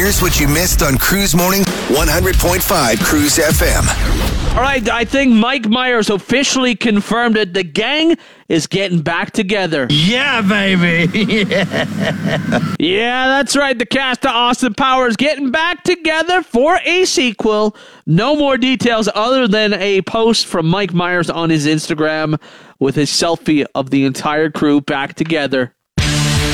Here's what you missed on Cruise Morning, 100.5 Cruise FM. All right, I think Mike Myers officially confirmed that the gang is getting back together. Yeah, baby. Yeah, that's right. The cast of Austin Powers getting back together for a sequel. No more details other than a post from Mike Myers on his Instagram with his selfie of the entire crew back together.